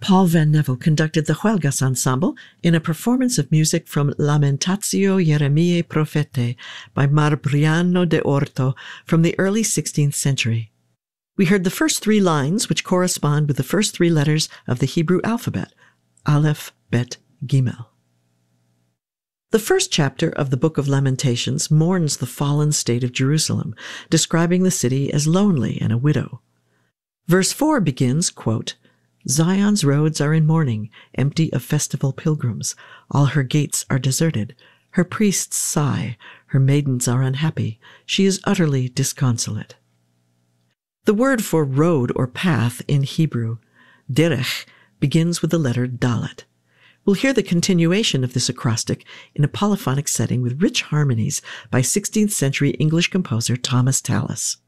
Paul Van Neville conducted the Huelgas Ensemble in a performance of music from Lamentatio Jeremiae Prophetae by Marbriano de Orto from the early 16th century. We heard the first 3 lines, which correspond with the first 3 letters of the Hebrew alphabet, Aleph, Bet, Gimel. The first chapter of the Book of Lamentations mourns the fallen state of Jerusalem, describing the city as lonely and a widow. Verse 4 begins, quote, Zion's roads are in mourning, empty of festival pilgrims. All her gates are deserted. Her priests sigh. Her maidens are unhappy. She is utterly disconsolate. The word for road or path in Hebrew, derech, begins with the letter dalet. We'll hear the continuation of this acrostic in a polyphonic setting with rich harmonies by 16th century English composer Thomas Tallis.